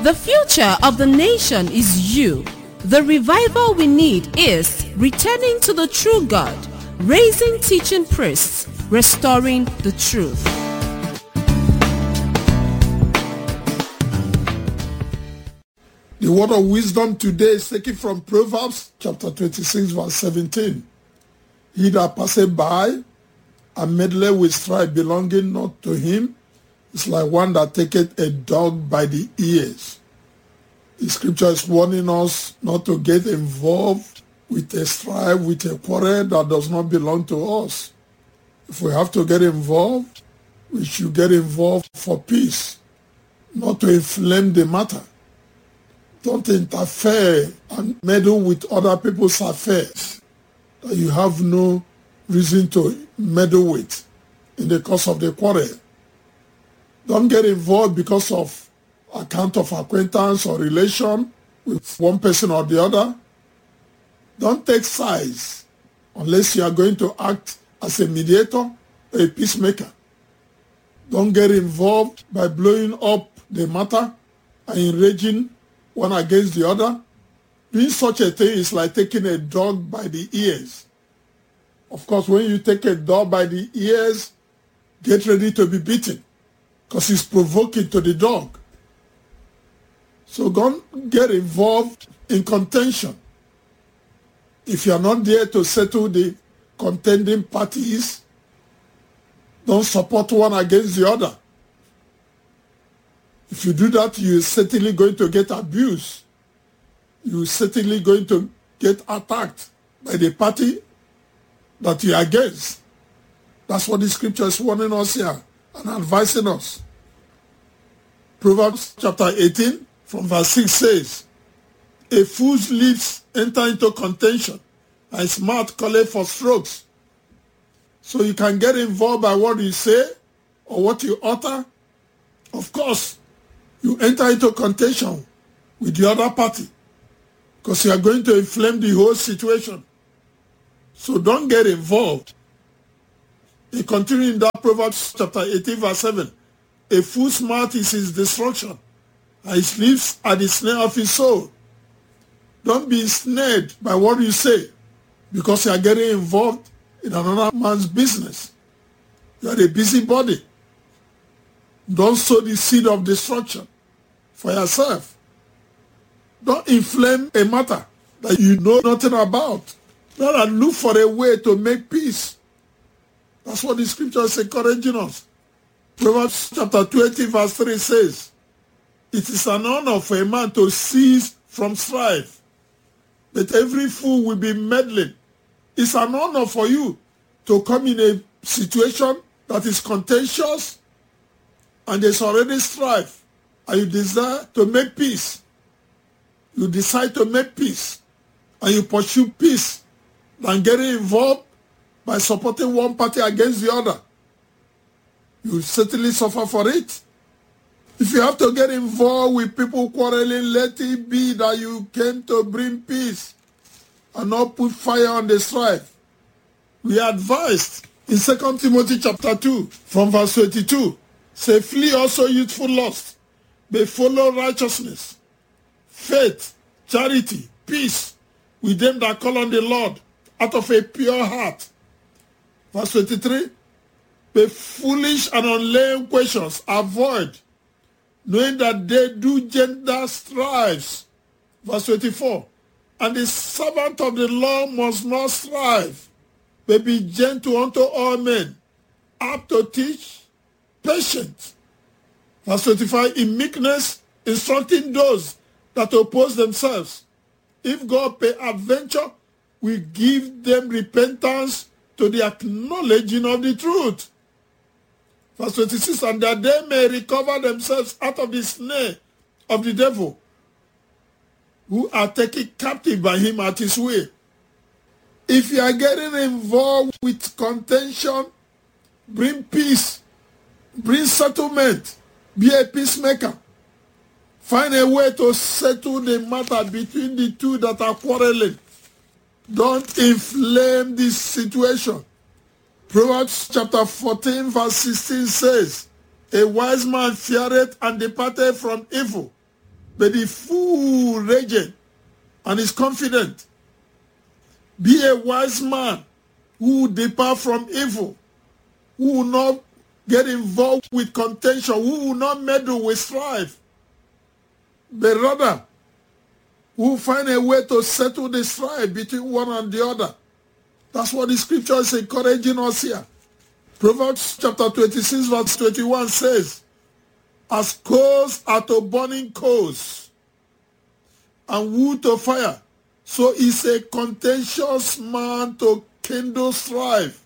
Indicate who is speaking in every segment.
Speaker 1: The future of the nation is you. The revival we need is returning to the true God, raising teaching priests, restoring the truth.
Speaker 2: The word of wisdom today is taken from Proverbs chapter 26 verse 17. He that passeth by and meddleth with strife belonging not to him is like one that taketh a dog by the ears. The scripture is warning us not to get involved with a strife, with a quarrel that does not belong to us. If we have to get involved, we should get involved for peace, not to inflame the matter. Don't interfere and meddle with other people's affairs that you have no reason to meddle with in the course of the quarrel. Don't get involved because of account of acquaintance or relation with one person or the other. Don't take sides unless you are going to act as a mediator or a peacemaker. Don't get involved by blowing up the matter and enraging one against the other. Doing such a thing is like taking a dog by the ears. Of course, when you take a dog by the ears, get ready to be beaten because it's provoking to the dog. So don't get involved in contention. If you are not there to settle the contending parties, don't support one against the other. If you do that, you're certainly going to get abused. You're certainly going to get attacked by the party that you're against. That's what the scripture is warning us here and advising us. Proverbs chapter 18 from verse 6 says, a fool's lips enter into contention, and his mouth calleth for strokes. So you can get involved by what you say or what you utter. Of course, you enter into contention with the other party because you are going to inflame the whole situation. So don't get involved. He continues in that Proverbs chapter 18 verse 7. A fool's mouth is his destruction, and his lips are the snare of his soul. Don't be ensnared by what you say because you are getting involved in another man's business. You are a busybody. Don't sow the seed of destruction for yourself. Don't inflame a matter that you know nothing about. Rather look for a way to make peace. That's what the scripture is encouraging us. Proverbs chapter 20 verse 3 says, it is an honor for a man to cease from strife, but every fool will be meddling. It's an honor for you to come in a situation that is contentious and there's already strife, and you desire to make peace. You decide to make peace, and you pursue peace than getting involved by supporting one party against the other. You certainly suffer for it. If you have to get involved with people quarreling, let it be that you came to bring peace and not put fire on the strife. We are advised in 2 Timothy chapter 2 from verse 22, say, flee also youthful lust, but follow righteousness, faith, charity, peace with them that call on the Lord out of a pure heart. Verse 23, but foolish and unlearned questions avoid, knowing that they do gender strifes. Verse 24, and the servant of the Lord must not strive, but be gentle unto all men, apt to teach, patient. Verse 25, in meekness instructing those that oppose themselves. If God peradventure will give them repentance to the acknowledging of the truth. Verse 26, and that they may recover themselves out of the snare of the devil, who are taken captive by him at his will. If you are getting involved with contention, bring peace, bring settlement, be a peacemaker. Find a way to settle the matter between the two that are quarreling. Don't inflame this situation. Proverbs chapter 14 verse 16 says, a wise man feareth and departeth from evil, but the fool rageth and is confident. Be a wise man who will depart from evil, who will not get involved with contention, who will not meddle with strife, but rather who will find a way to settle the strife between one and the other. That's what the scripture is encouraging us here. Proverbs chapter 26 verse 21 says, as coals are to burning coals and wood to fire, so is a contentious man to kindle strife.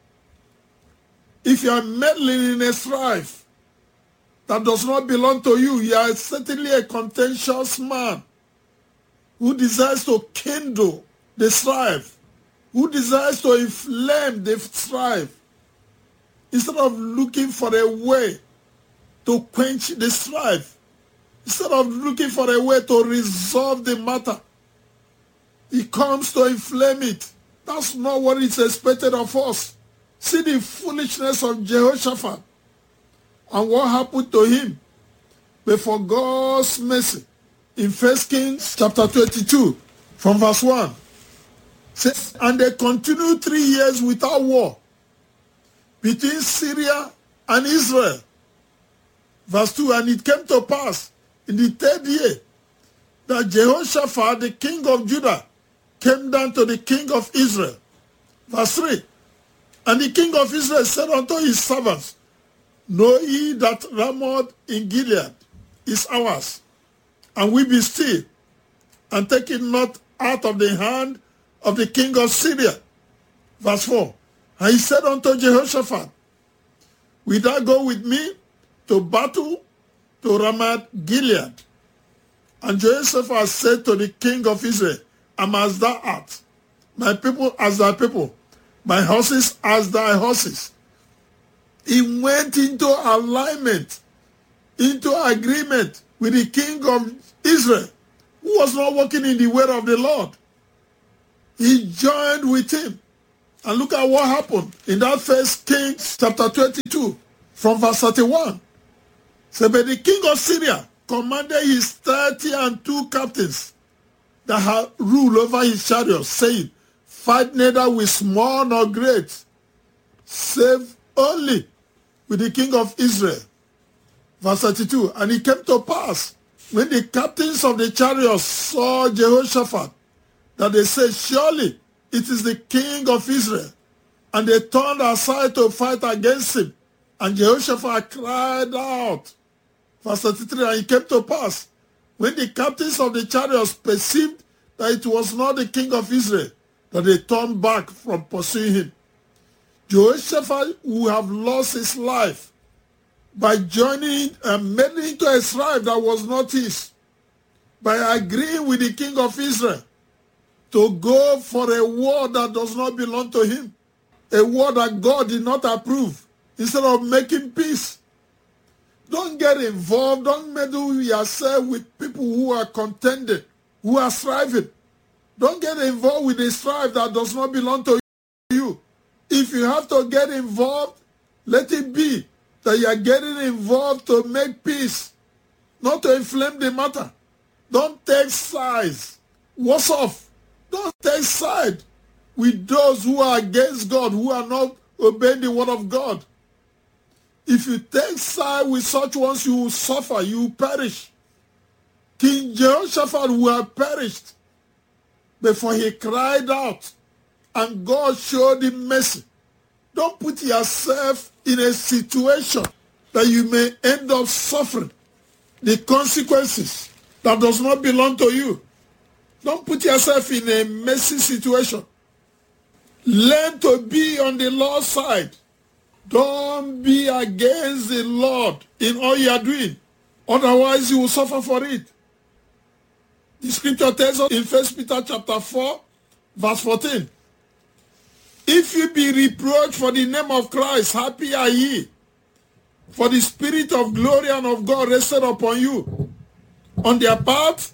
Speaker 2: If you are meddling in a strife that does not belong to you, you are certainly a contentious man who desires to kindle the strife, who desires to inflame the strife, instead of looking for a way to quench the strife, instead of looking for a way to resolve the matter. He comes to inflame it. That's not what is expected of us. See the foolishness of Jehoshaphat and what happened to him. But for God's mercy, in 1 Kings chapter 22, from verse 1, says, and they continued 3 years without war between Syria and Israel. Verse 2, and it came to pass in the 3rd year that Jehoshaphat, the king of Judah, came down to the king of Israel. Verse 3, and the king of Israel said unto his servants, know ye that Ramoth in Gilead is ours, and we be still, and take it not out of the hand of the king of Syria. Verse 4, and he said unto Jehoshaphat, wilt thou go with me to battle to Ramoth Gilead? And Jehoshaphat said to the king of Israel, am as thou art, my people as thy people, my horses as thy horses. He went into alignment, into agreement with the king of Israel, who was not walking in the way of the Lord. He joined with him. And look at what happened in that 1 Kings chapter 22, from verse 31. So, but the king of Syria commanded his 32 captains that had rule over his chariots, saying, fight neither with small nor great, save only with the king of Israel. Verse 32, and it came to pass, when the captains of the chariots saw Jehoshaphat, that they said, surely it is the king of Israel. And they turned aside to fight against him. And Jehoshaphat cried out. Verse 33, and it came to pass, when the captains of the chariots perceived that it was not the king of Israel, that they turned back from pursuing him. Jehoshaphat would have lost his life by joining and meddling into a strife that was not his, by agreeing with the king of Israel to go for a war that does not belong to him, a war that God did not approve, instead of making peace. Don't get involved, don't meddle yourself with people who are contending, who are striving. Don't get involved with a strife that does not belong to you. If you have to get involved, let it be that you are getting involved to make peace, not to inflame the matter. Don't take sides. What's off? Don't take side with those who are against God, who are not obeying the word of God. If you take side with such ones, you will suffer, you will perish. King Jehoshaphat would have perished before he cried out, and God showed him mercy. Don't put yourself in a situation that you may end up suffering the consequences that does not belong to you. Don't put yourself in a messy situation. Learn to be on the Lord's side. Don't be against the Lord in all you are doing. Otherwise, you will suffer for it. The scripture tells us in 1 Peter chapter 4, verse 14. If you be reproached for the name of Christ, happy are ye, for the Spirit of glory and of God rested upon you. On their part,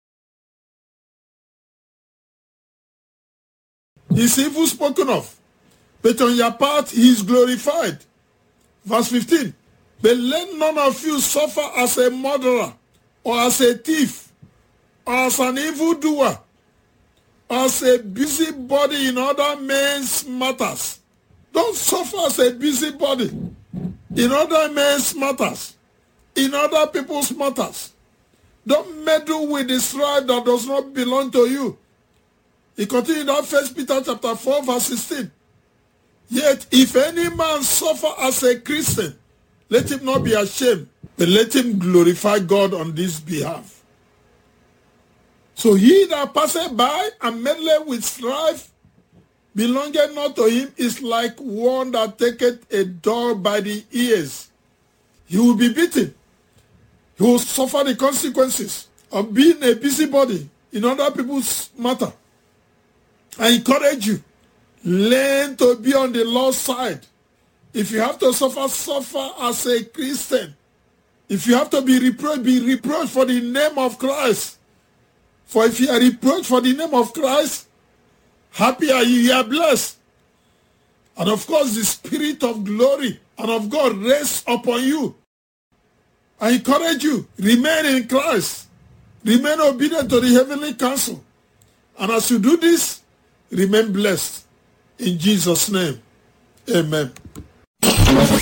Speaker 2: he is evil spoken of, but on your part he is glorified. Verse 15. But let none of you suffer as a murderer, or as a thief, or as an evildoer, or as a busybody in other men's matters. Don't suffer as a busybody in other men's matters, in other people's matters. Don't meddle with the strife that does not belong to you. He continued that 1 Peter chapter 4 verse 16. Yet if any man suffer as a Christian, let him not be ashamed, but let him glorify God on this behalf. So he that passeth by and meddleth with strife belongeth not to him is like one that taketh a dog by the ears. He will be beaten. He will suffer the consequences of being a busybody in other people's matter. I encourage you, learn to be on the Lord's side. If you have to suffer, suffer as a Christian. If you have to be reproached for the name of Christ. For if you are reproached for the name of Christ, happy are you are blessed. And of course, the Spirit of glory and of God rests upon you. I encourage you, remain in Christ. Remain obedient to the heavenly counsel. And as you do this, remain blessed. In Jesus' name, amen.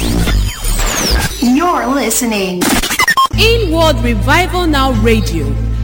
Speaker 3: You're listening.
Speaker 1: Inward Revival Now Radio.